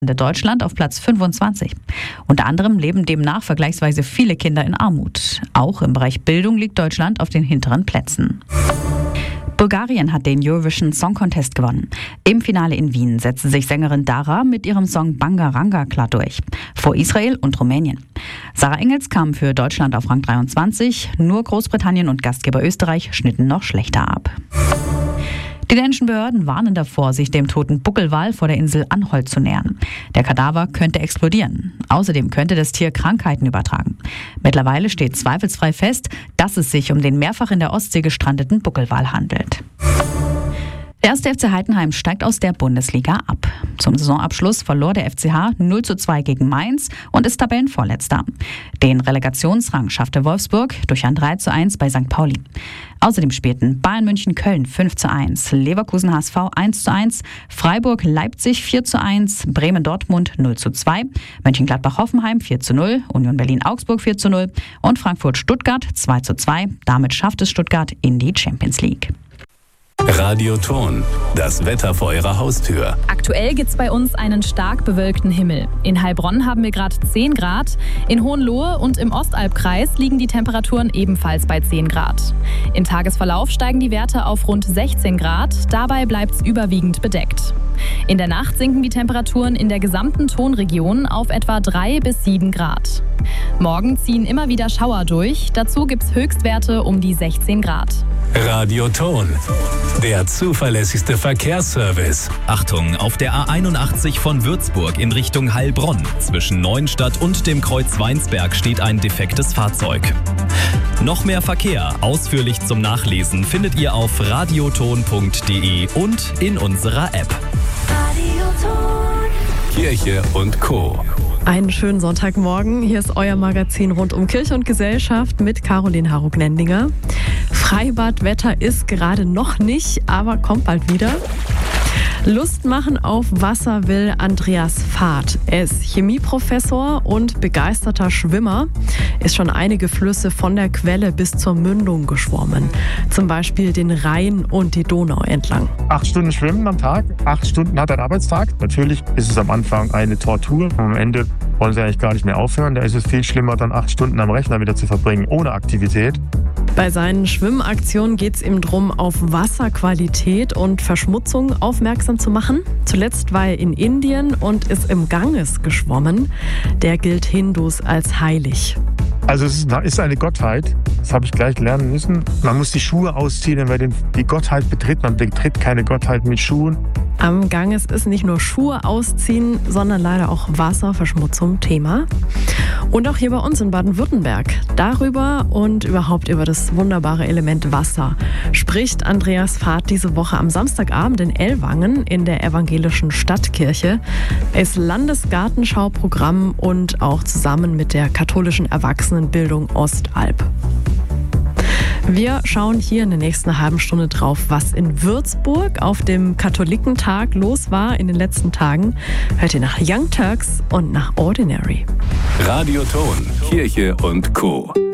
Deutschland auf Platz 25. Unter anderem leben demnach vergleichsweise viele Kinder in Armut. Auch im Bereich Bildung liegt Deutschland auf den hinteren Plätzen. Bulgarien hat den Eurovision Song Contest gewonnen. Im Finale in Wien setzte sich Sängerin Dara mit ihrem Song Bangaranga klar durch. Vor Israel und Rumänien. Sarah Engels kam für Deutschland auf Rang 23. Nur Großbritannien und Gastgeber Österreich schnitten noch schlechter ab. Die dänischen Behörden warnen davor, sich dem toten Buckelwal vor der Insel Anholt zu nähern. Der Kadaver könnte explodieren. Außerdem könnte das Tier Krankheiten übertragen. Mittlerweile steht zweifelsfrei fest, dass es sich um den mehrfach in der Ostsee gestrandeten Buckelwal handelt. Der 1. FC Heidenheim steigt aus der Bundesliga ab. Zum Saisonabschluss verlor der FCH 0:2 gegen Mainz und ist Tabellenvorletzter. Den Relegationsrang schaffte Wolfsburg durch ein 3:1 bei St. Pauli. Außerdem spielten Bayern München Köln 5:1, Leverkusen HSV 1:1, Freiburg Leipzig 4:1, Bremen Dortmund 0:2, Mönchengladbach Hoffenheim 4:0, Union Berlin Augsburg 4:0 und Frankfurt Stuttgart 2:2. Damit schafft es Stuttgart in die Champions League. Radioton, das Wetter vor Ihrer Haustür. Aktuell gibt es bei uns einen stark bewölkten Himmel. In Heilbronn haben wir gerade 10 Grad. In Hohenlohe und im Ostalbkreis liegen die Temperaturen ebenfalls bei 10 Grad. Im Tagesverlauf steigen die Werte auf rund 16 Grad. Dabei bleibt es überwiegend bedeckt. In der Nacht sinken die Temperaturen in der gesamten Tonregion auf etwa 3 bis 7 Grad. Morgen ziehen immer wieder Schauer durch. Dazu gibt es Höchstwerte um die 16 Grad. Radioton, der zuverlässigste Verkehrsservice. Achtung, auf der A81 von Würzburg in Richtung Heilbronn. Zwischen Neuenstadt und dem Kreuz Weinsberg steht ein defektes Fahrzeug. Noch mehr Verkehr, ausführlich zum Nachlesen, findet ihr auf radioton.de und in unserer App. Kirche und Co. Einen schönen Sonntagmorgen. Hier ist euer Magazin rund um Kirche und Gesellschaft mit Caroline Harro-Gnendinger. Freibadwetter ist gerade noch nicht, aber kommt bald wieder. Lust machen auf Wasser will Andreas Fahrt. Er ist Chemieprofessor und begeisterter Schwimmer, ist schon einige Flüsse von der Quelle bis zur Mündung geschwommen. Zum Beispiel den Rhein und die Donau entlang. 8 Stunden schwimmen am Tag, 8 Stunden hat er einen Arbeitstag. Natürlich ist es am Anfang eine Tortur. Am Ende wollen sie eigentlich gar nicht mehr aufhören. Da ist es viel schlimmer, dann 8 Stunden am Rechner wieder zu verbringen, ohne Aktivität. Bei seinen Schwimmaktionen geht es ihm darum, auf Wasserqualität und Verschmutzung aufmerksam zu machen. Zuletzt war er in Indien und ist im Ganges geschwommen. Der gilt Hindus als heilig. Also es ist eine Gottheit, das habe ich gleich lernen müssen. Man muss die Schuhe ausziehen, wenn man die Gottheit betritt. Man betritt keine Gottheit mit Schuhen. Am Ganges ist nicht nur Schuhe ausziehen, sondern leider auch Wasserverschmutzung Thema. Und auch hier bei uns in Baden-Württemberg. Darüber und überhaupt über das wunderbare Element Wasser spricht Andreas Fahrt diese Woche am Samstagabend in Ellwangen in der evangelischen Stadtkirche. Er ist Landesgartenschauprogramm und auch zusammen mit der katholischen Erwachsenenbildung Ostalb. Wir schauen hier in der nächsten halben Stunde drauf, was in Würzburg auf dem Katholikentag los war in den letzten Tagen. Hört ihr nach Young Turks und nach Ordinary. Radioton, Kirche und Co.